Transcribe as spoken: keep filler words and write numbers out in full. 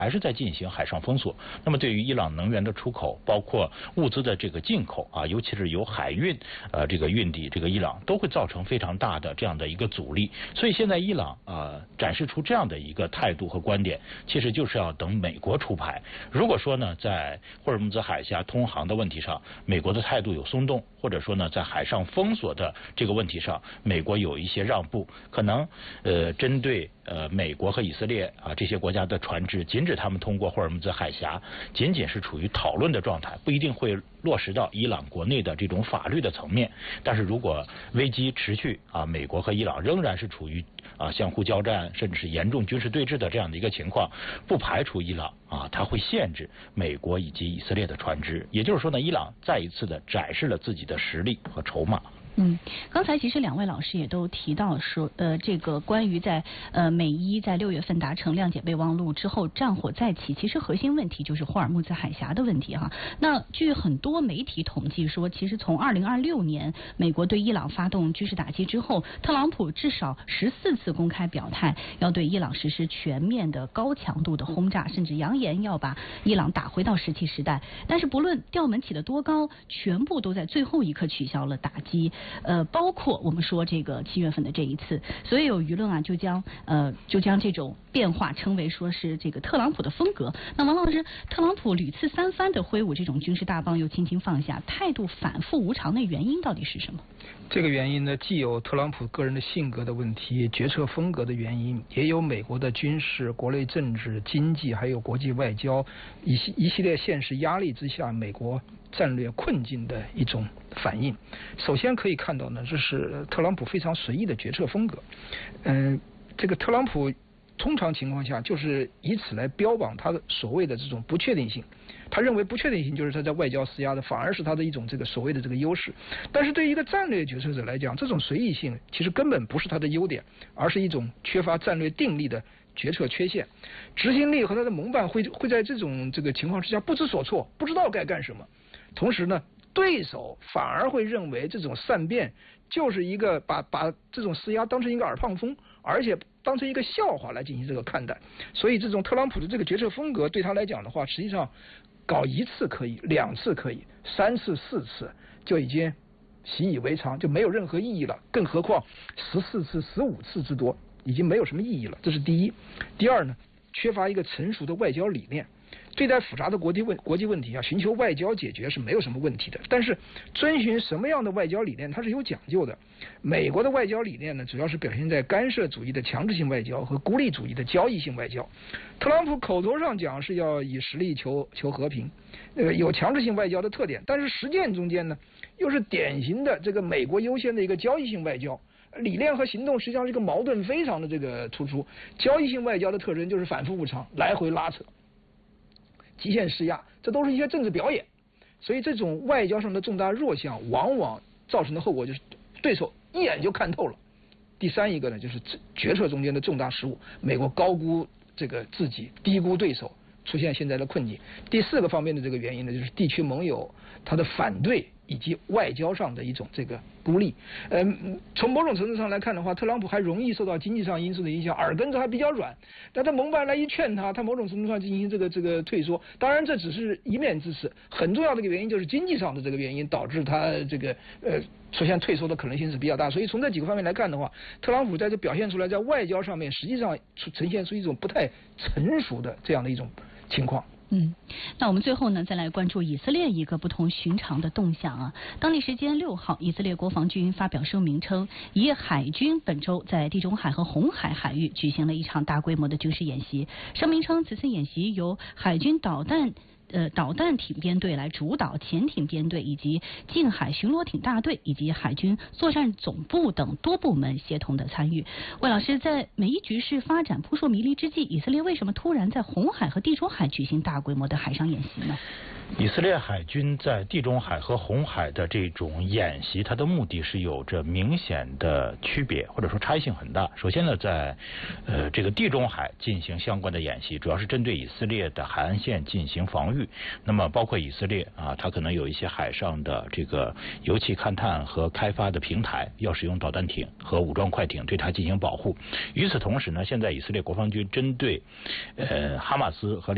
还是在进行海上封锁。那么对于伊朗能源的出口，包括物资的这个进口啊，尤其是由海运呃这个运抵这个伊朗，都会造成非常大的这样的一个阻力。所以现在伊朗呃展示出这样的一个态度和观点，其实就是要等美国出牌。如果说呢，在霍尔木兹海峡通航的问题上，美国的态度有松动，或者说呢，在海上封锁的这个问题上，美国有一些让步，可能呃针对呃美国和以色列啊这些国家的船只，禁止他们通过霍尔木兹海峡，仅仅是处于讨论的状态，不一定会落实到伊朗国内的这种法律的层面。但是如果危机持续啊，美国和伊朗仍然是处于啊相互交战，甚至是严重军事对峙的这样的一个情况，不排除伊朗啊它会限制美国以及以色列的船只。也就是说呢，伊朗再一次的展示了自己的实力和筹码。 嗯，刚才其实两位老师也都提到说，呃，这个关于在呃美伊在六月份达成谅解备忘录之后战火再起，其实核心问题就是霍尔木兹海峡的问题哈。那据很多媒体统计说，其实从二零二六年美国对伊朗发动军事打击之后，特朗普至少十四次公开表态要对伊朗实施全面的高强度的轰炸，甚至扬言要把伊朗打回到石器时代。但是不论调门起得多高，全部都在最后一刻取消了打击。呃，包括我们说这个七月份的这一次，所以有舆论啊就将呃就将这种变化称为说是这个特朗普的风格。那王老师，特朗普屡次三番的挥舞这种军事大棒，又轻轻放下，态度反复无常的原因到底是什么？ 这个原因呢，既有特朗普个人的性格的问题、决策风格的原因，也有美国的军事、国内政治、经济还有国际外交一系一系列现实压力之下，美国战略困境的一种反应。首先可以看到呢，这是特朗普非常随意的决策风格。嗯、呃，这个特朗普通常情况下就是以此来标榜他的所谓的这种不确定性。他认为不确定性就是他在外交施压的，反而是他的一种这个所谓的这个优势。但是对于一个战略决策者来讲，这种随意性其实根本不是他的优点，而是一种缺乏战略定力的决策缺陷。执行力和他的盟伴会会在这种这个情况之下不知所措，不知道该干什么。同时呢，对手反而会认为这种善变就是一个把把这种施压当成一个耳旁风，而且当成一个笑话来进行这个看待。所以这种特朗普的这个决策风格对他来讲的话，实际上搞一次可以，两次可以，三次四次就已经习以为常，就没有任何意义了。更何况十四次、十五次之多，已经没有什么意义了。这是第一。第二呢，缺乏一个成熟的外交理念。对待复杂的国际问国际问题啊，寻求外交解决是没有什么问题的。但是遵循什么样的外交理念，它是有讲究的。美国的外交理念呢，主要是表现在干涉主义的强制性外交和孤立主义的交易性外交。特朗普口头上讲是要以实力求求和平，呃，有强制性外交的特点，但是实践中间呢，又是典型的这个美国优先的一个交易性外交。理念和行动实际上这个矛盾非常的这个突出。交易性外交的特征就是反复无常，来回拉扯，极限施压，这都是一些政治表演。所以这种外交上的重大弱项，往往造成的后果就是对手一眼就看透了。第三一个呢，就是决策中间的重大失误，美国高估这个自己，低估对手，出现现在的困境。第四个方面的这个原因呢，就是地区盟友他的反对以及外交上的一种这个孤立。嗯，从某种程度上来看的话，特朗普还容易受到经济上因素的影响，耳根子还比较软。但他盟伴来一劝他，他某种程度上进行这个这个退缩。当然这只是一面之词，很重要的一个原因就是经济上的这个原因导致他这个呃出现退缩的可能性是比较大。所以从这几个方面来看的话，特朗普在这表现出来，在外交上面实际上呈现出一种不太成熟的这样的一种情况。 嗯，那我们最后呢，再来关注以色列一个不同寻常的动向啊。当地时间六号，以色列国防军发表声明称，以海军本周在地中海和红海海域举行了一场大规模的军事演习。声明称，此次演习由海军导弹呃，导弹艇编队来主导，潜艇编队以及近海巡逻艇大队以及海军作战总部等多部门协同的参与。魏老师，在美伊局势发展扑朔迷离之际，以色列为什么突然在红海和地中海举行大规模的海上演习呢？ 以色列海军在地中海和红海的这种演习，它的目的是有着明显的区别，或者说差异性很大。首先呢，在呃这个地中海进行相关的演习，主要是针对以色列的海岸线进行防御。那么包括以色列啊，它可能有一些海上的这个油气勘探和开发的平台，要使用导弹艇和武装快艇对它进行保护。与此同时呢，现在以色列国防军针对呃哈马斯和